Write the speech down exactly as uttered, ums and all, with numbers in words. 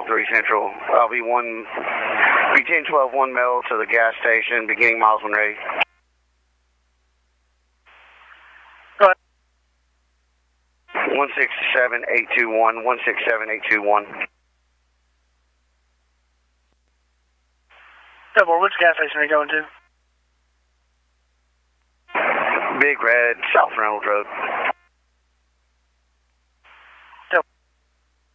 three Central. I'll be one, be ten twelve one mile to the gas station, beginning miles when ready. Go ahead. one six seven eight two one, one six seven eight two one. Double, which gas station are you going to? Big Red, South Reynolds Road.